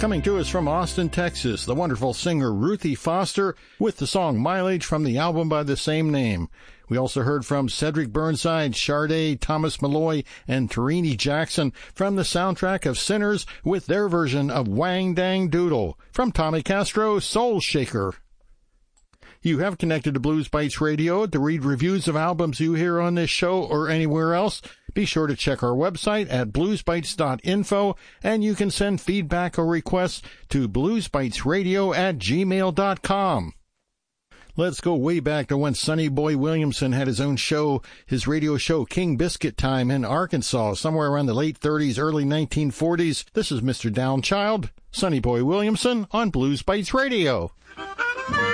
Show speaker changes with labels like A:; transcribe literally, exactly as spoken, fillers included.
A: Coming to us from Austin, Texas, the wonderful singer Ruthie Foster with the song Mileage from the album by the same name. We also heard from Cedric Burnside, Sade, Thomas Malloy, and Tarini Jackson from the soundtrack of Sinners with their version of Wang Dang Doodle. From Tommy Castro, Soul Shaker. You have connected to Blues Bites Radio to read reviews of albums you hear on this show or anywhere else. Be sure to check our website at blues bites dot info, and you can send feedback or requests to bluesbitesradio at gmail dot com. Let's go way back to when Sonny Boy Williamson had his own show, his radio show King Biscuit Time in Arkansas, somewhere around the late thirties, early nineteen forties. This is Mister Downchild, Sonny Boy Williamson on Blues Bites Radio.